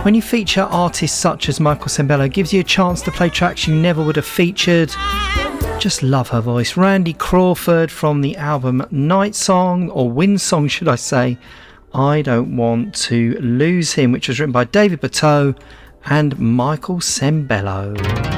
When you feature artists such as Michael Sembello, gives you a chance to play tracks you never would have featured. Just love her voice. Randy Crawford from the album Night Song, or Wind Song should I say, I Don't Want to Lose Him, which was written by David Bateau and Michael Sembello.